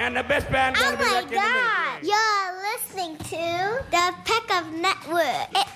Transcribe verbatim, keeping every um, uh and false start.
And the best band Oh gonna be my wrecking the God! nation. You're listening to the Peck of Network. It